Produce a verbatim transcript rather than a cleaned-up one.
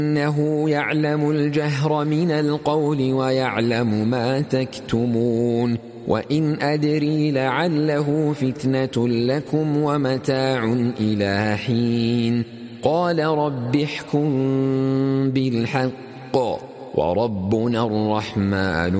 إنه يعلم الجهر من القول ويعلم ما تكتمون وإن أدري لعله فتنة لكم ومتاع إلى حين قال رب احكم بالحق وربنا الرحمن